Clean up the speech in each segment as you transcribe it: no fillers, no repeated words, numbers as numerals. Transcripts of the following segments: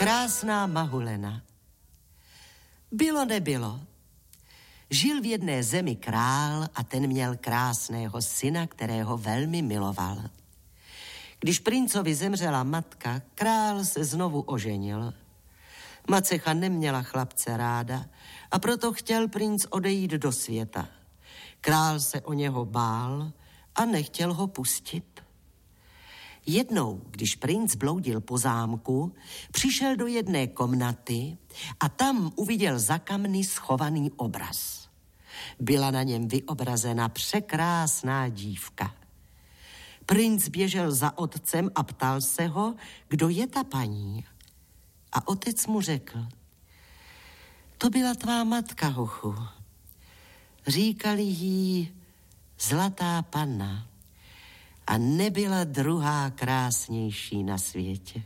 Krásná Mahulena. Bylo nebylo. Žil v jedné zemi král a ten měl krásného syna, kterého velmi miloval. Když princovi zemřela matka, král se znovu oženil. Macecha neměla chlapce ráda a proto chtěl princ odejít do světa. Král se o něho bál a nechtěl ho pustit. Jednou, když princ bloudil po zámku, přišel do jedné komnaty a tam uviděl za kamny schovaný obraz. Byla na něm vyobrazena překrásná dívka. Princ běžel za otcem a ptal se ho, kdo je ta paní. A otec mu řekl: to byla tvá matka, hochu. Říkali jí Zlatá panna a nebyla druhá krásnější na světě.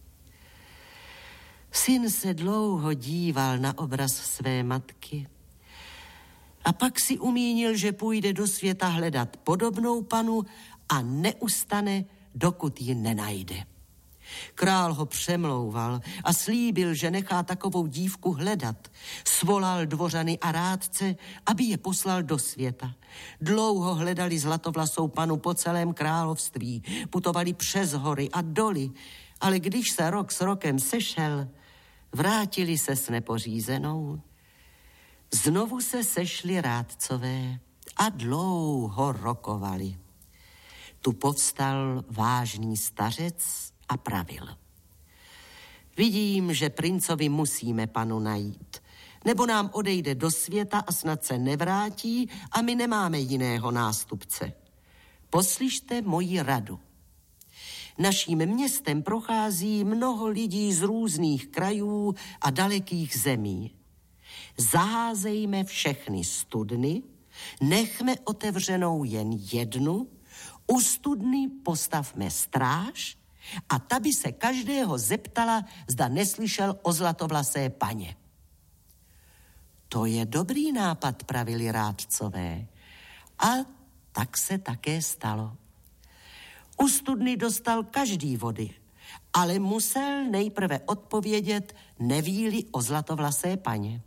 Syn se dlouho díval na obraz své matky a pak si umínil, že půjde do světa hledat podobnou panu a neustane, dokud ji nenajde. Král ho přemlouval a slíbil, že nechá takovou dívku hledat. Svolal dvořany a rádce, aby je poslal do světa. Dlouho hledali zlatovlasou panu po celém království, putovali přes hory a doly, ale když se rok s rokem sešel, vrátili se s nepořízenou. Znovu se sešli rádcové a dlouho rokovali. Tu povstal vážný stařec a pravil: vidím, že princovi musíme panu najít, nebo nám odejde do světa a snad se nevrátí a my nemáme jiného nástupce. Poslyšte moji radu. Naším městem prochází mnoho lidí z různých krajů a dalekých zemí. Zaházejme všechny studny, nechme otevřenou jen jednu, u studny postavme stráž a ta by se každého zeptala, zda neslyšel o zlatovlasé paně. To je dobrý nápad, pravili rádcové. A tak se také stalo. U studny dostal každý vody, ale musel nejprve odpovědět, neví-li o zlatovlasé paně.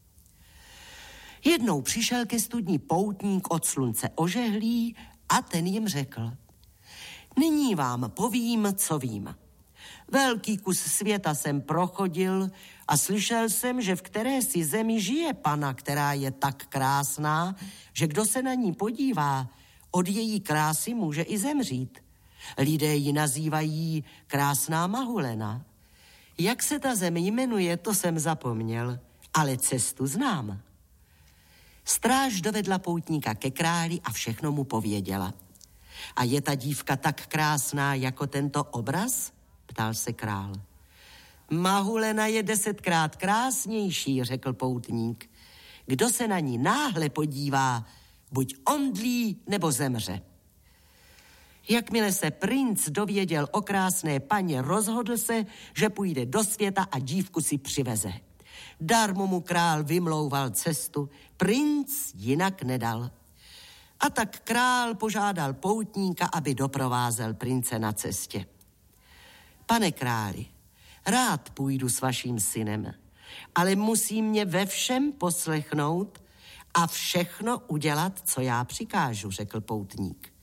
Jednou přišel ke studni poutník od slunce ožehlý a ten jim řekl: nyní vám povím, co vím. Velký kus světa jsem prochodil a slyšel jsem, že v kterési zemi žije pana, která je tak krásná, že kdo se na ní podívá, od její krásy může i zemřít. Lidé ji nazývají Krásná Mahulena. Jak se ta zem jmenuje, to jsem zapomněl, ale cestu znám. Stráž dovedla poutníka ke králi a všechno mu pověděla. A je ta dívka tak krásná jako tento obraz? Ptal se král. Mahulena je 10krát krásnější, řekl poutník. Kdo se na ní náhle podívá, buď omdlí nebo zemře. Jakmile se princ dověděl o krásné paně, rozhodl se, že půjde do světa a dívku si přiveze. Darmo mu král vymlouval cestu, princ jinak nedal. A tak král požádal poutníka, aby doprovázel prince na cestě. Pane králi, rád půjdu s vaším synem, ale musí mě ve všem poslechnout a všechno udělat, co já přikážu, řekl poutník.